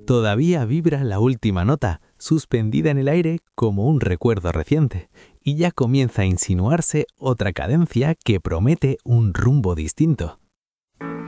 Todavía vibra la última nota, suspendida en el aire como un recuerdo reciente, y ya comienza a insinuarse otra cadencia que promete un rumbo distinto.